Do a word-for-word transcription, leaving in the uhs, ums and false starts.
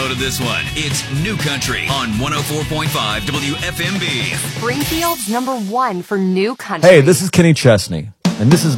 to this one. It's New Country on one oh four point five W F M B. Springfield's number one for New Country. Hey, this is Kenny Chesney, and this is